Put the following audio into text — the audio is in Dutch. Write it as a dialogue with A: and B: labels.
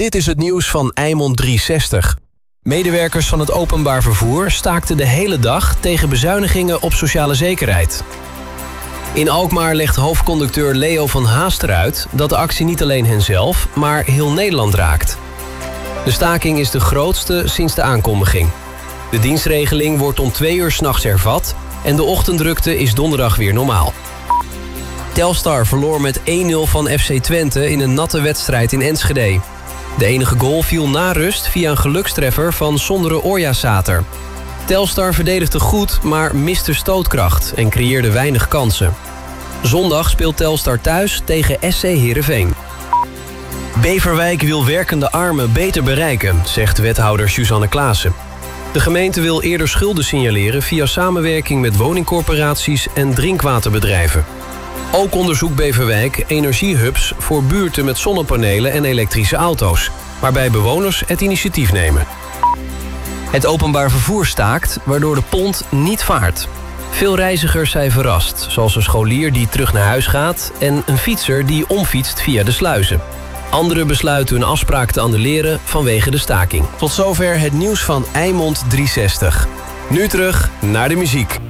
A: Dit is het nieuws van Eimond 360. Medewerkers van het openbaar vervoer staakten de hele dag tegen bezuinigingen op sociale zekerheid. In Alkmaar legt hoofdconducteur Leo van Haaster uit dat de actie niet alleen henzelf, maar heel Nederland raakt. De staking is de grootste sinds de aankondiging. De dienstregeling wordt om 2 uur 's nachts hervat en de ochtenddrukte is donderdag weer normaal. Telstar verloor met 1-0 van FC Twente in een natte wedstrijd in Enschede. De enige goal viel na rust via een gelukstreffer van Sondre Oorjasater. Telstar verdedigde goed, maar miste stootkracht en creëerde weinig kansen. Zondag speelt Telstar thuis tegen SC Heerenveen. Beverwijk wil werkende armen beter bereiken, zegt wethouder Suzanne Klaassen. De gemeente wil eerder schulden signaleren via samenwerking met woningcorporaties en drinkwaterbedrijven. Ook onderzoekt Beverwijk energiehubs voor buurten met zonnepanelen en elektrische auto's, waarbij bewoners het initiatief nemen. Het openbaar vervoer staakt, waardoor de pont niet vaart. Veel reizigers zijn verrast, zoals een scholier die terug naar huis gaat en een fietser die omfietst via de sluizen. Anderen besluiten hun afspraak te annuleren vanwege de staking. Tot zover het nieuws van Eimond 360. Nu terug naar de muziek.